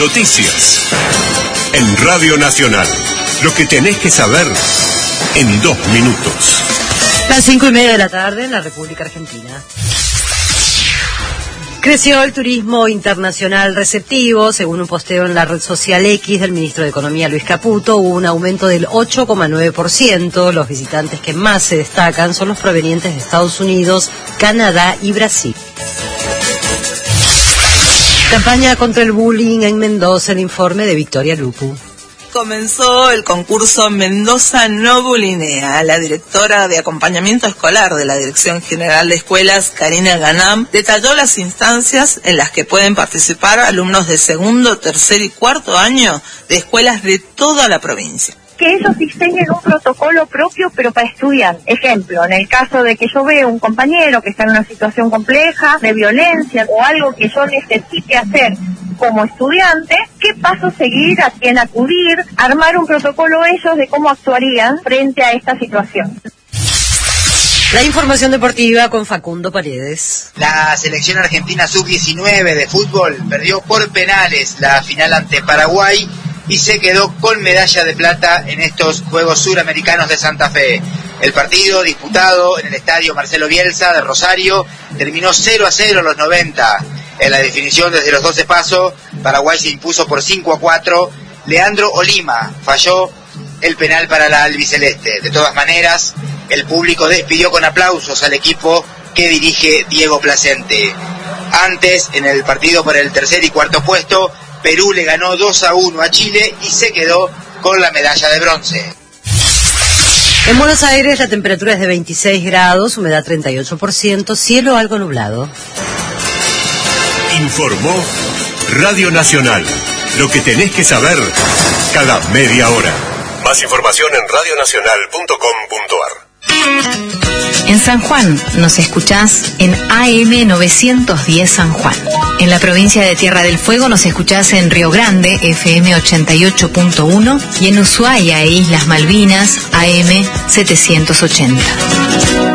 noticias. En Radio Nacional, lo que tenés que saber en 2 minutos. Las 5:30 de la tarde en la República Argentina. Creció el turismo internacional receptivo. Según un posteo en la red social X del ministro de Economía Luis Caputo, hubo un aumento del 8,9%. Los visitantes que más se destacan son los provenientes de Estados Unidos, Canadá y Brasil. Campaña contra el bullying en Mendoza, el informe de Victoria Lupu. Comenzó el concurso Mendoza No Bulinea. La directora de acompañamiento escolar de la Dirección General de Escuelas, Karina Ganam, detalló las instancias en las que pueden participar alumnos de segundo, tercer y cuarto año de escuelas de toda la provincia. Que ellos diseñen un protocolo propio, pero para estudiantes. Ejemplo, en el caso de que yo vea un compañero que está en una situación compleja, de violencia o algo que yo necesite hacer como estudiante, ¿qué paso seguir? ¿A quién acudir? Armar un protocolo ellos de cómo actuarían frente a esta situación. La información deportiva con Facundo Paredes. La selección argentina sub-19 de fútbol perdió por penales la final ante Paraguay y se quedó con medalla de plata en estos Juegos Suramericanos de Santa Fe. El partido disputado en el estadio Marcelo Bielsa de Rosario terminó 0-0 a los 90. En la definición desde los 12 pasos, Paraguay se impuso por 5-4. Leandro Olima falló el penal para la albiceleste. De todas maneras, el público despidió con aplausos al equipo que dirige Diego Placente. Antes, en el partido por el tercer y cuarto puesto, Perú le ganó 2-1 a Chile y se quedó con la medalla de bronce. En Buenos Aires la temperatura es de 26 grados, humedad 38%, cielo algo nublado. Informó Radio Nacional. Lo que tenés que saber cada media hora. Más información en radionacional.com.ar. En San Juan nos escuchás en AM 910 San Juan. En la provincia de Tierra del Fuego nos escuchás en Río Grande, FM 88.1, y en Ushuaia e Islas Malvinas, AM 780.